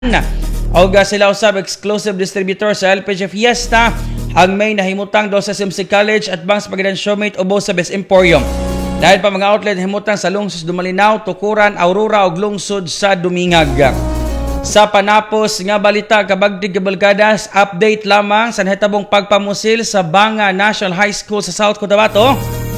Og sila usab exclusive distributor sa LPG Fiesta, ang may nahimutang do sa SMC College at Bangs Pagadan Showmate ubo sa Best Emporium. Dahil pa mga outlet himutang sa lungsod Dumalinaw, Tukuran, Aurora ug lungsod sa Dumingag. Sa panapos nga balita kabagdig kabalgadas, update lamang sa nahitabong pagpamusil sa Banga National High School sa South Cotabato.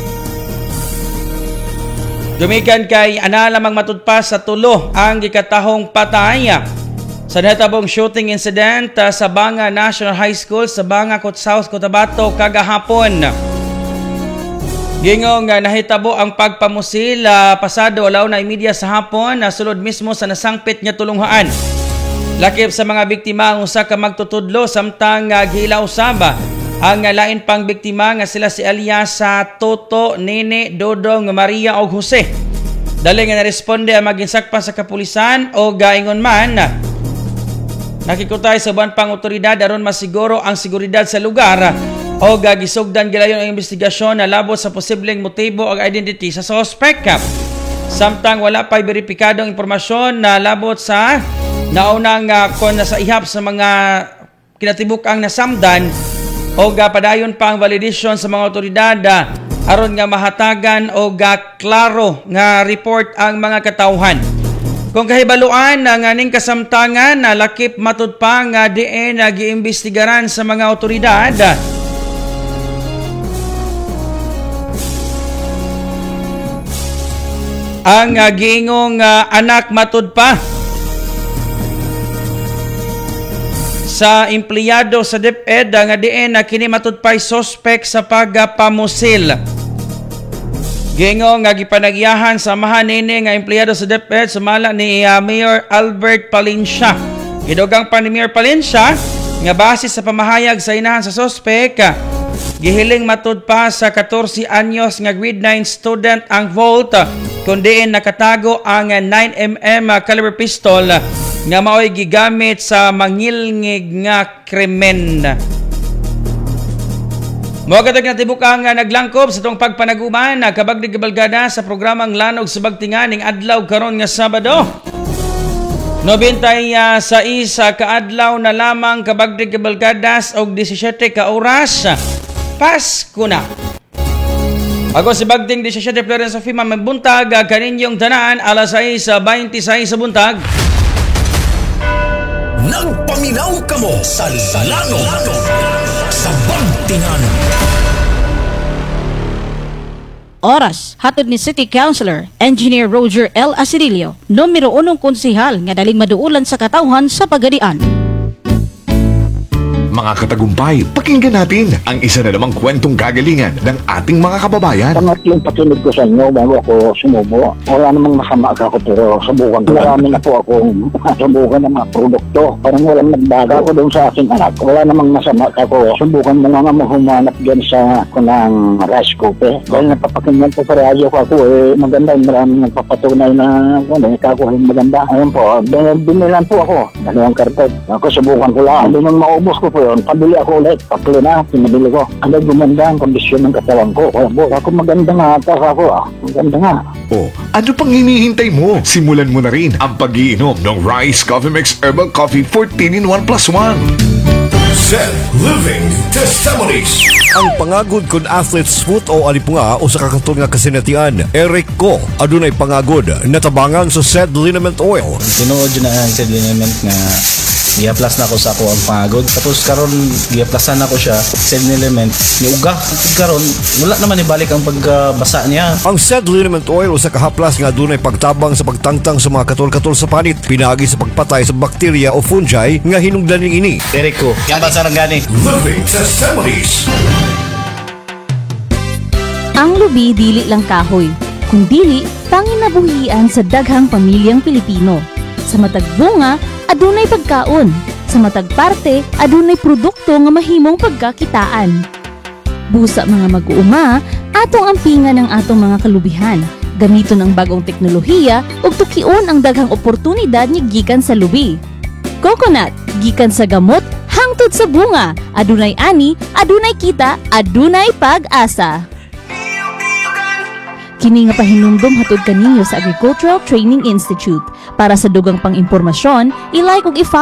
Dumigan kay ana lamang matudpas sa tulo ang gikatahong patay sa nahitabong shooting incident sa Banga National High School sa Banga, South Cotabato kagahapon. Gingong nahitabo ang pagpamusil pasado alaw na media sa hapon na sulod mismo sa nasangpit nga tulunghaan. Lakip sa mga biktima ang usa ka magtutudlo samtang giila usaba ang lain pang biktima nga sila si Elias sa Toto, Nene, Dodong, Maria ug Jose. Dali nga naresponde ang maginsakpan sa kapulisan o gaingon man nakikutay sa uban pang otoridad aron masiguro ang seguridad sa lugar o gisugdan gilayon ang investigasyon na labot sa posibleng motibo o identity sa suspect. Samtang wala pa'y beripikadong impormasyon na labot sa naunang kon sa ihap sa mga kinatibuk-ang nasamdan o padayon pa ang validation sa mga otoridad aron nga mahatagan o klaro nga report ang mga katawhan. Kung kahibaluan ng aning kasamtangan na lakip matud pa nga diin giimbestigaran sa mga otoridad. Ang giingong anak matud pa sa empleyado sa DepEd nga diin kini matud pa'y suspect sa pagpamusil. Gingong nga gipanagyahan sa mahan nini nga empleyado sa DepEd sumala ni Mayor Albert Palencia. Gidugang pa ni Mayor Palencia nga base sa pamahayag sa inahan sa suspect, gihiling matud pa sa 14 anyos nga grade 9 student ang vault kundiin nakatago ang 9mm caliber pistol nga mao'y gigamit sa mangilngig nga krimen. Mogatag na tibukang naglangkob sa itong pagpanaguman kabagdig kabalgada sa programang Lanog sa Bagtingan ning adlaw karon nga Sabado. 96 kaadlaw na lamang kabagdig kabalgadas og 17 ka oras. Pasko na. Ako si Bagting 17 Florence of Fima magbuntag kaninyong tanan alas 6:26 sa buntag. Nagpaminaw ka mo sa Lanog sa Bagtingan. Oras, hatod ni City Councilor Engineer Roger L. Asirilio, numero 1 konsehal nga daling maduulan sa katawhan sa Pagadian. Mga katagumpay, pakinggan natin ang isa na namang kwentong kagalingan ng ating mga kababayan. Pangatlong patulog ko sa inyo bago ako sumubo. Wala namang masama ako pero subukan ko. Marami na po akong subukan ng mga produkto. Parang walang nagbaga ako doon sa aking anak. Wala namang masama ako. Subukan mo nga humanap dyan sa kunang rice cooker. Dahil napapakinggan ko sa radyo ko ako maganda. Maraming nagpapatunay na kakuhin maganda. Ayun po, binilan po ako. Dalawang kartod. Ako subukan ko lang. Hindi nang maubos ko po yun, pabili ako ulit. Paklo na, pinabili ko. Ano gumanda ang kondisyon ng katawan ko. Kaya ako maganda nga ata ako. Maganda nga. Oh, ano pang hinihintay mo? Simulan mo na rin ang pag-iinom ng Rice Coffee Mix Herbal Coffee 14-in-1+1. Set Living Testimonies. Ang pangagod kun athlete's foot o alipunga o sa kakatol nga kasinatian, Eric ko, adunay pangagod, natabangan sa Sed Liniment Oil. Tinuod yun na ang Sed Liniment nga i-plus na ako sa ako ang pangagod. Tapos karon i-plusan na ko siya Sed Liniment ni uga. Karon wala naman ibalik ang pagbasa niya. Ang Sed Liniment Oil o sa kahaplas nga adunay pagtabang sa pagtangtang sa mga katol-katol sa panit, pinagi sa pagpatay sa bakterya o fungi nga hinungdan ning ini. Eric ko, yan ba sa gani? Living Testimonies. Ang lubi dili lang kahoy, kung dili panginabuhian sa daghang pamilyang Pilipino. Sa matag bunga, adunay pagkaon. Sa matag parte, adunay produkto nga mahimong pagkakitaan. Busa mga mag-uuma, atong ampingan ang atong mga kalubihan. Gamiton ang bagong teknolohiya ug tukion ang daghang oportunidad nga gikan sa lubi. Coconut, gikan sa gamot hangtod sa bunga. Adunay ani, adunay kita, adunay pag-asa. Kini nga pahinumdom hatod kaninyo sa Agricultural Training Institute. Para sa dugang pang impormasyon, i-like ug i-follow